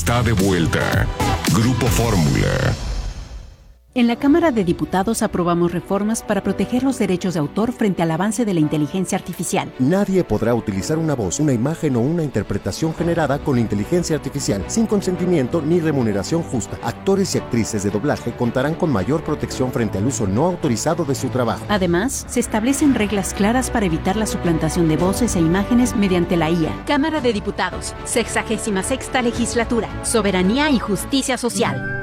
está de vuelta. Grupo Fórmula. En la Cámara de Diputados aprobamos reformas para proteger los derechos de autor frente al avance de la inteligencia artificial. Nadie podrá utilizar una voz, una imagen o una interpretación generada con inteligencia artificial sin consentimiento ni remuneración justa. Actores y actrices de doblaje contarán con mayor protección frente al uso no autorizado de su trabajo. Además, se establecen reglas claras para evitar la suplantación de voces e imágenes mediante la IA. Cámara de Diputados, 66ª Legislatura, Soberanía y Justicia Social.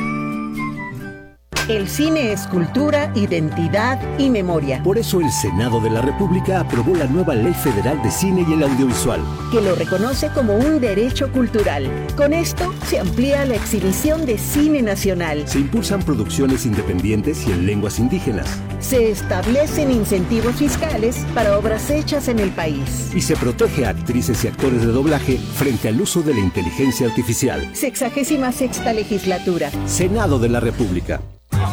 El cine es cultura, identidad y memoria. Por eso el Senado de la República aprobó la nueva Ley Federal de Cine y el Audiovisual, que lo reconoce como un derecho cultural. Con esto se amplía la exhibición de cine nacional. Se impulsan producciones independientes y en lenguas indígenas. Se establecen incentivos fiscales para obras hechas en el país. Y se protege a actrices y actores de doblaje frente al uso de la inteligencia artificial. 66ª Legislatura. Senado de la República.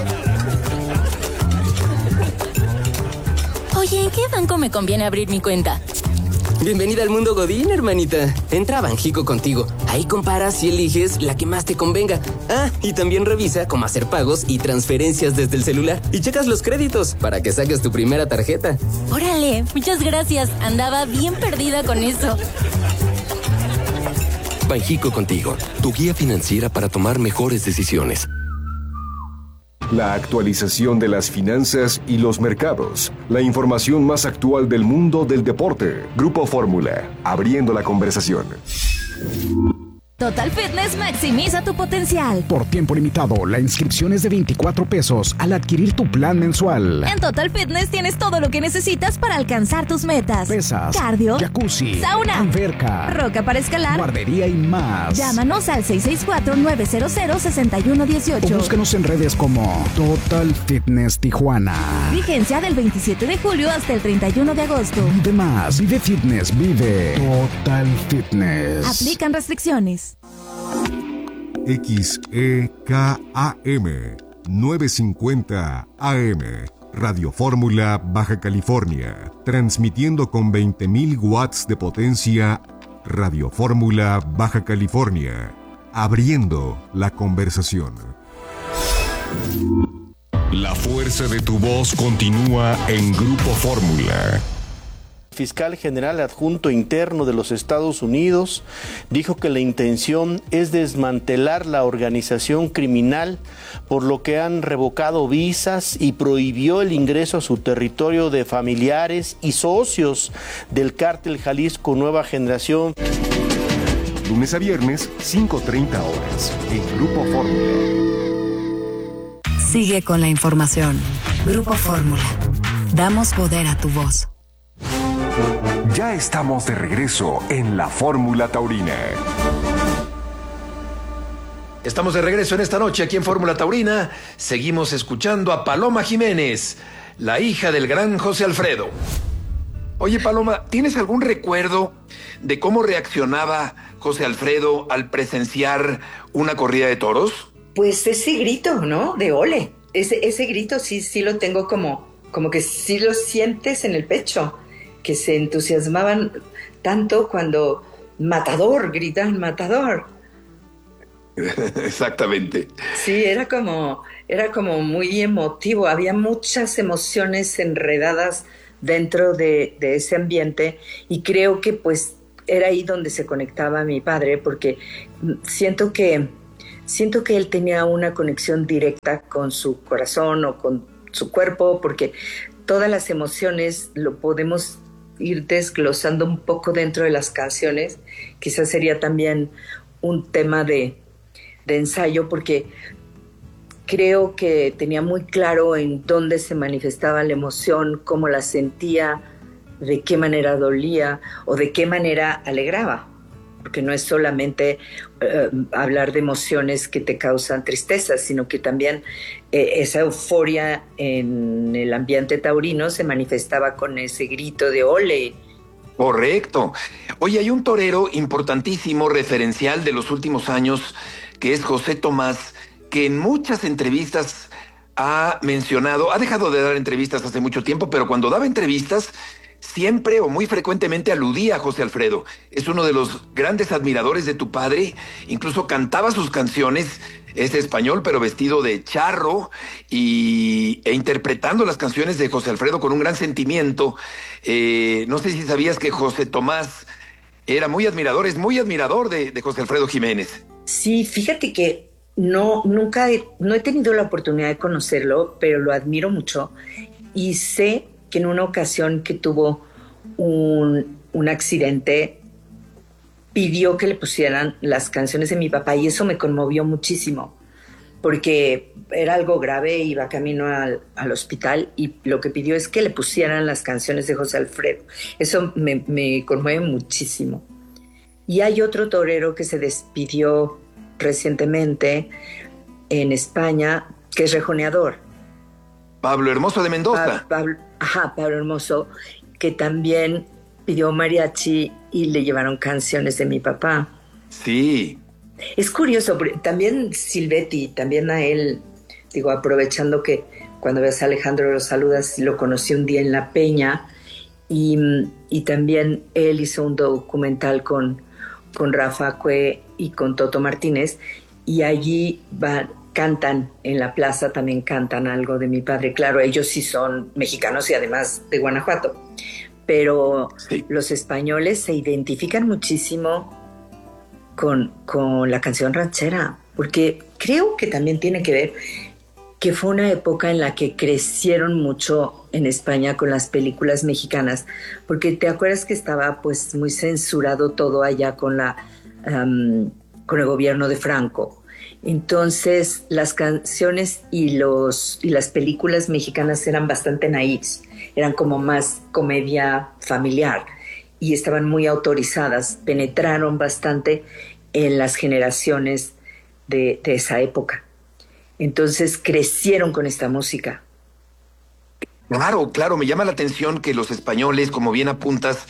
Oye, ¿en qué banco me conviene abrir mi cuenta? Bienvenida al mundo Godín, hermanita. Entra a Banjico contigo. Ahí comparas y eliges la que más te convenga. Ah, y también revisa cómo hacer pagos y transferencias desde el celular. Y checas los créditos para que saques tu primera tarjeta. Órale, muchas gracias. Andaba bien perdida con eso. Banjico contigo, tu guía financiera para tomar mejores decisiones. La actualización de las finanzas y los mercados. La información más actual del mundo del deporte. Grupo Fórmula, abriendo la conversación. Total Fitness maximiza tu potencial. Por tiempo limitado, la inscripción es de 24 pesos al adquirir tu plan mensual. En Total Fitness tienes todo lo que necesitas para alcanzar tus metas. Pesas, cardio, jacuzzi, sauna, alberca, roca para escalar, guardería y más. Llámanos al 664-900-6118. O búscanos en redes como Total Fitness Tijuana. Vigencia del 27 de julio hasta el 31 de agosto. Vive más, vive fitness, vive Total Fitness. Aplican restricciones. XEKAM 950 AM Radio Fórmula, Baja California, transmitiendo con 20.000 watts de potencia. Radio Fórmula, Baja California, abriendo la conversación. La fuerza de tu voz continúa en Grupo Fórmula. Fiscal General Adjunto Interno de los Estados Unidos dijo que la intención es desmantelar la organización criminal, por lo que han revocado visas y prohibió el ingreso a su territorio de familiares y socios del cártel Jalisco Nueva Generación. Lunes a viernes, 5:30 horas, en Grupo Fórmula. Sigue con la información. Grupo Fórmula. Damos poder a tu voz. Ya estamos de regreso en la Fórmula Taurina. Estamos de regreso en esta noche aquí en Fórmula Taurina. Seguimos escuchando a Paloma Jiménez, la hija del gran José Alfredo. Oye, Paloma, ¿tienes algún recuerdo de cómo reaccionaba José Alfredo al presenciar una corrida de toros? Pues ese grito, ¿no? De ole. Ese grito sí lo tengo como que sí lo sientes en el pecho. Que se entusiasmaban tanto cuando Matador, gritaban Matador. Exactamente. Sí, era como muy emotivo, había muchas emociones enredadas dentro de ese ambiente, y creo que pues era ahí donde se conectaba mi padre, porque siento que él tenía una conexión directa con su corazón o con su cuerpo, porque todas las emociones lo podemos ir desglosando un poco dentro de las canciones. Quizás sería también un tema de ensayo, porque creo que tenía muy claro en dónde se manifestaba la emoción, cómo la sentía, de qué manera dolía o de qué manera alegraba, porque no es solamente hablar de emociones que te causan tristeza, sino que también esa euforia en el ambiente taurino se manifestaba con ese grito de ole. Correcto. Oye, hay un torero importantísimo, referencial de los últimos años, que es José Tomás, que en muchas entrevistas ha mencionado, ha dejado de dar entrevistas hace mucho tiempo, pero cuando daba entrevistas siempre o muy frecuentemente aludía a José Alfredo. Es uno de los grandes admiradores de tu padre, incluso cantaba sus canciones, es español pero vestido de charro e interpretando las canciones de José Alfredo con un gran sentimiento. No sé si sabías que José Tomás era muy admirador, es muy admirador de José Alfredo Jiménez. Sí, fíjate que no he tenido la oportunidad de conocerlo, pero lo admiro mucho y sé que en una ocasión que tuvo un accidente pidió que le pusieran las canciones de mi papá y eso me conmovió muchísimo porque era algo grave, iba camino al hospital y lo que pidió es que le pusieran las canciones de José Alfredo. Eso me conmueve muchísimo. Y hay otro torero que se despidió recientemente en España, que es rejoneador. Pablo Hermoso de Mendoza. Pablo Hermoso, que también pidió mariachi y le llevaron canciones de mi papá. Sí. Es curioso, también Silvetti, también a él, digo, aprovechando que cuando ves a Alejandro lo saludas, lo conocí un día en La Peña y también él hizo un documental con Rafa Cue y con Toto Martínez y allí cantan en la plaza, también cantan algo de mi padre. Claro, ellos sí son mexicanos y además de Guanajuato, pero sí, los españoles se identifican muchísimo con la canción ranchera, porque creo que también tiene que ver que fue una época en la que crecieron mucho en España con las películas mexicanas, porque te acuerdas que estaba pues muy censurado todo allá con el gobierno de Franco. Entonces las canciones y las películas mexicanas eran bastante naifs, eran como más comedia familiar y estaban muy autorizadas, penetraron bastante en las generaciones de esa época. Entonces crecieron con esta música. Claro, me llama la atención que los españoles, como bien apuntas,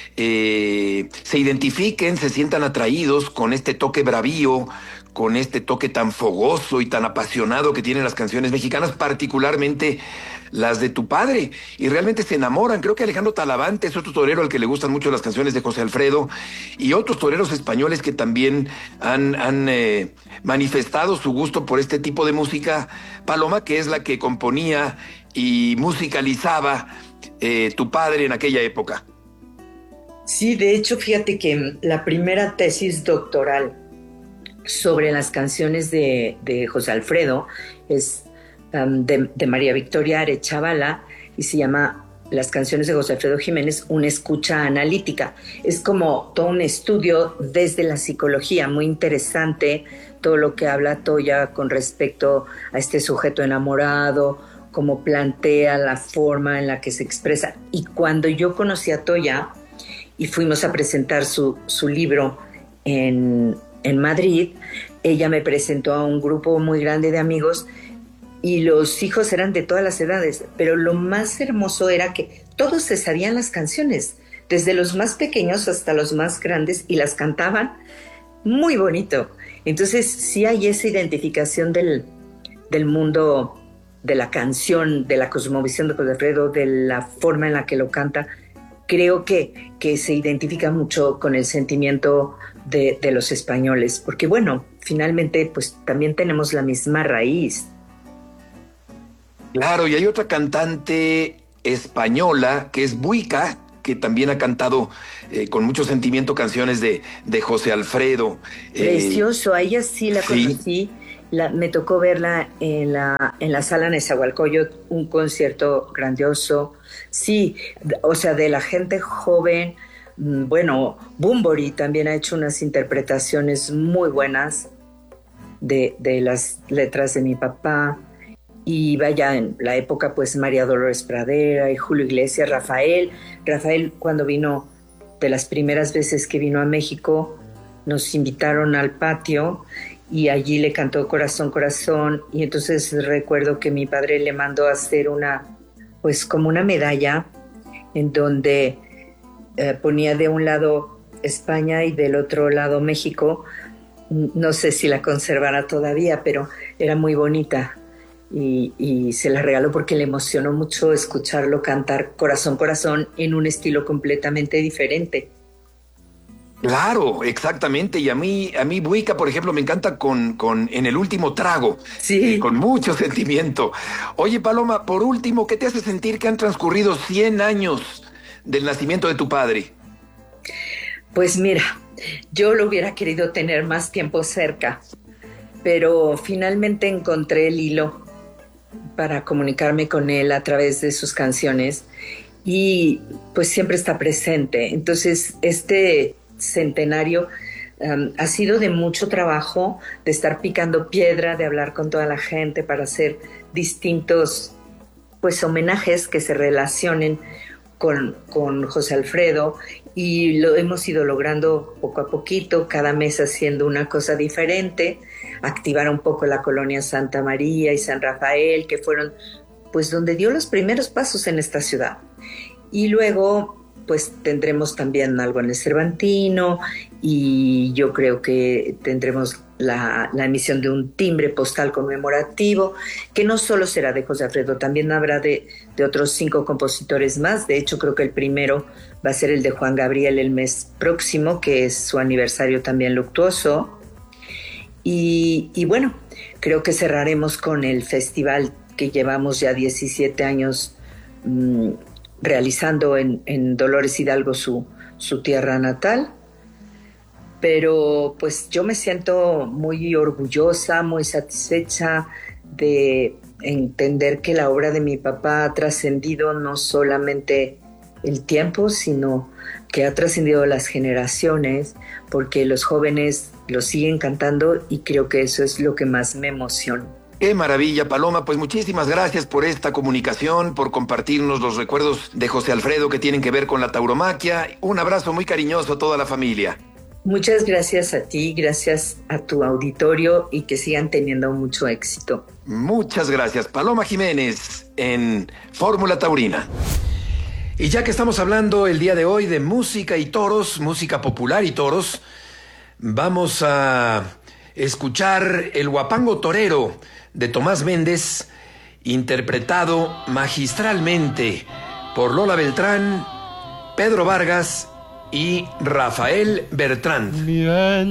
se identifiquen, se sientan atraídos con este toque bravío, con este toque tan fogoso y tan apasionado que tienen las canciones mexicanas, particularmente las de tu padre, y realmente se enamoran. Creo que Alejandro Talavante es otro torero al que le gustan mucho las canciones de José Alfredo, y otros toreros españoles que también han manifestado su gusto por este tipo de música, Paloma, que es la que componía y musicalizaba tu padre en aquella época. Sí, de hecho, fíjate que la primera tesis doctoral sobre las canciones de José Alfredo es de María Victoria Arechavala y se llama Las canciones de José Alfredo Jiménez, una escucha analítica. Es como todo un estudio desde la psicología, muy interesante, todo lo que habla Toya con respecto a este sujeto enamorado, cómo plantea la forma en la que se expresa. Y cuando yo conocí a Toya y fuimos a presentar su libro en Madrid, ella me presentó a un grupo muy grande de amigos y los hijos eran de todas las edades, pero lo más hermoso era que todos se sabían las canciones, desde los más pequeños hasta los más grandes, y las cantaban muy bonito. Entonces sí hay esa identificación del mundo de la canción, de la cosmovisión de José Alfredo, de la forma en la que lo canta. Creo que se identifica mucho con el sentimiento de los españoles, porque bueno, finalmente pues también tenemos la misma raíz. Claro, y hay otra cantante española que es Buica, que también ha cantado con mucho sentimiento canciones de José Alfredo. Precioso, a ella sí la conocí, me tocó verla en la sala Nezahualcóyotl, un concierto grandioso. Sí, o sea, de la gente joven. Bueno, Bunbury también ha hecho unas interpretaciones muy buenas de las letras de mi papá. Y vaya, en la época pues María Dolores Pradera y Julio Iglesias, Rafael cuando vino, de las primeras veces que vino a México, nos invitaron al patio y allí le cantó Corazón, Corazón, y entonces recuerdo que mi padre le mandó a hacer pues como una medalla en donde ponía de un lado España y del otro lado México. No sé si la conservará todavía, pero era muy bonita. y se la regaló porque le emocionó mucho escucharlo cantar Corazón, Corazón en un estilo completamente diferente. Claro, exactamente. Y a mí Buica, por ejemplo, me encanta con En el último trago. Sí. Con mucho sentimiento. Oye, Paloma, por último, ¿qué te hace sentir que han transcurrido 100 años del nacimiento de tu padre? Pues mira, yo lo hubiera querido tener más tiempo cerca, pero finalmente encontré el hilo para comunicarme con él a través de sus canciones y pues siempre está presente. Entonces, este centenario ha sido de mucho trabajo, de estar picando piedra, de hablar con toda la gente para hacer distintos pues homenajes que se relacionen con José Alfredo, y lo hemos ido logrando poco a poquito, cada mes haciendo una cosa diferente, activar un poco la colonia Santa María y San Rafael, que fueron pues donde dio los primeros pasos en esta ciudad. Y luego pues tendremos también algo en el Cervantino, y yo creo que tendremos la emisión de un timbre postal conmemorativo, que no solo será de José Alfredo, también habrá de otros 5 compositores más. De hecho, creo que el primero va a ser el de Juan Gabriel el mes próximo, que es su aniversario también luctuoso. Y bueno, creo que cerraremos con el festival que llevamos ya 17 años realizando en Dolores Hidalgo, su tierra natal. Pero pues yo me siento muy orgullosa, muy satisfecha de entender que la obra de mi papá ha trascendido no solamente el tiempo, sino que ha trascendido las generaciones, porque los jóvenes lo siguen cantando, y creo que eso es lo que más me emociona. ¡Qué maravilla, Paloma! Pues muchísimas gracias por esta comunicación, por compartirnos los recuerdos de José Alfredo que tienen que ver con la tauromaquia. Un abrazo muy cariñoso a toda la familia. Muchas gracias a ti, gracias a tu auditorio, y que sigan teniendo mucho éxito. Muchas gracias. Paloma Jiménez en Fórmula Taurina. Y ya que estamos hablando el día de hoy de música y toros, música popular y toros, vamos a escuchar El Huapango Torero de Tomás Méndez, interpretado magistralmente por Lola Beltrán, Pedro Vargas y Rafael Bertrand.